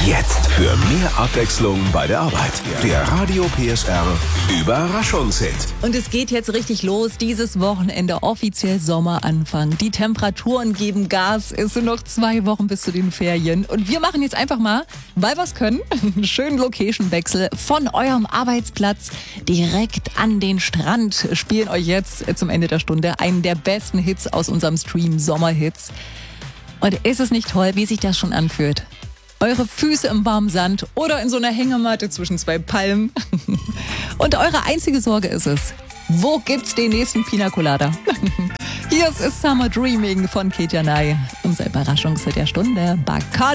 Jetzt für mehr Abwechslung bei der Arbeit. Der Radio PSR Überraschungshit. Und es geht jetzt richtig los. Dieses Wochenende offiziell Sommeranfang. Die Temperaturen geben Gas. Es sind noch 2 Wochen bis zu den Ferien. Und wir machen jetzt einfach mal, weil wir es können, einen schönen Location-Wechsel von eurem Arbeitsplatz direkt an den Strand. Spielen euch jetzt zum Ende der Stunde einen der besten Hits aus unserem Stream Sommerhits. Und ist es nicht toll, wie sich das schon anfühlt? Eure Füße im warmen Sand oder in so einer Hängematte zwischen 2 Palmen. Und eure einzige Sorge ist es, wo gibt's den nächsten Pina Colada? Hier ist Summer Dreaming von Kate Janai. Unser Überraschungshit der Stunde, Bacardi.